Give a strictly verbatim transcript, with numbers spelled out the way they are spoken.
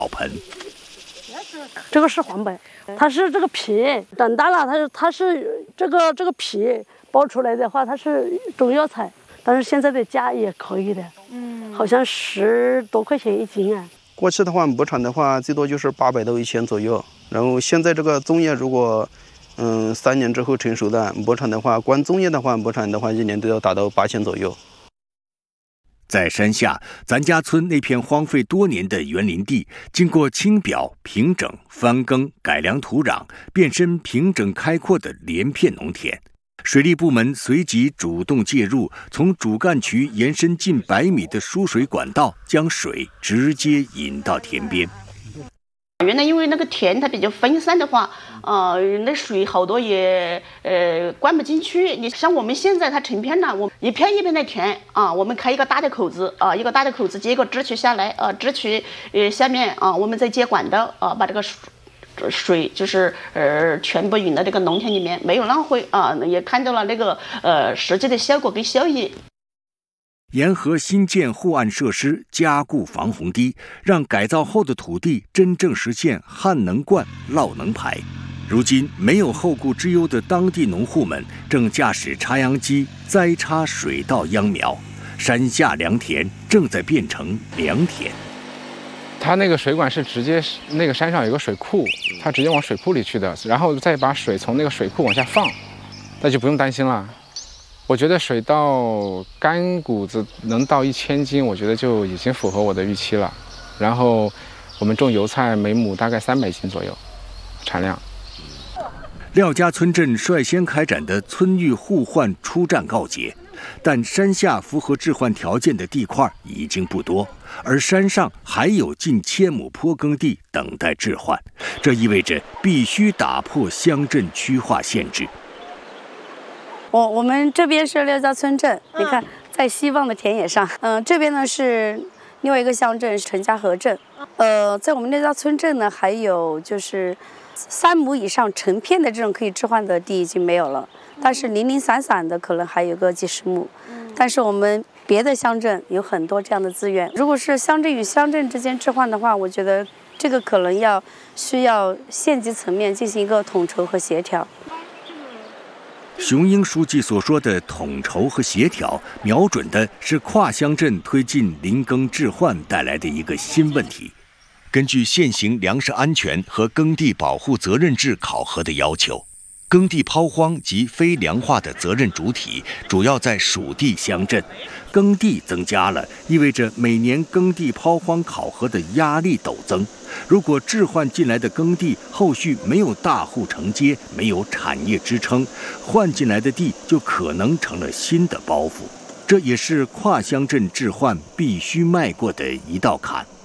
盆。 这个是黄秆，它是这个皮长大了，它是它是这个这个皮剥出来的话，它是中药材，但是现在的价也可以的，嗯，好像十多块钱一斤啊。 过去的话，亩产的话最多就是八百到一千左右，然后现在这个粽叶如果嗯三年之后成熟的亩产的话，光粽叶的话亩产的话一年都要达到八千左右。 在山下，咱家村那片荒废多年的园林地，经过清表、平整、翻耕、改良土壤，变身平整开阔的连片农田。水利部门随即主动介入，从主干渠延伸近百米的输水管道，将水直接引到田边。 原来因为那个田它比较分散的话，呃，那水好多也呃灌不进去。你像我们现在它成片了，我一片一片的填啊，我们开一个大的口子啊，一个大的口子接一个支渠下来啊，支渠呃下面啊，我们再接管道啊，把这个水水就是呃全部引到这个农田里面，没有浪费啊，也看到了那个呃实际的效果跟效益。 沿河新建护岸设施，加固防洪堤，让改造后的土地真正实现旱能灌、涝能排。如今没有后顾之忧的当地农户们，正驾驶插秧机栽插水稻秧苗，山下良田正在变成良田。 它那个水管是直接那个山上有个水库，它直接往水库里去的，然后再把水从那个水库往下放，那就不用担心了。我觉得水稻干谷子能到一千斤，我觉得就已经符合我的预期了。然后我们种油菜每亩大概三百斤左右产量。 廖家村镇率先开展的村域互换初战告捷，但山下符合置换条件的地块已经不多，而山上还有近千亩坡耕地等待置换，这意味着必须打破乡镇区划限制。 我我们这边是廖家村镇，你看在西望的田野上，嗯、呃，这边呢是另外一个乡镇陈家河镇，呃，在我们廖家村镇呢，还有就是三亩以上成片的这种可以置换的地已经没有了，但是零零散散的可能还有个几十亩，但是我们别的乡镇有很多这样的资源，如果是乡镇与乡镇之间置换的话，我觉得这个可能要需要县级层面进行一个统筹和协调。 熊英书记所说的统筹和协调，瞄准的是跨乡镇推进林耕置换带来的一个新问题。根据现行粮食安全和耕地保护责任制考核的要求，耕地抛荒及非粮化的责任主体主要在属地乡镇，耕地增加了，意味着每年耕地抛荒考核的压力陡增。如果置换进来的耕地后续没有大户承接，没有产业支撑，换进来的地就可能成了新的包袱。这也是跨乡镇置换必须迈过的一道坎。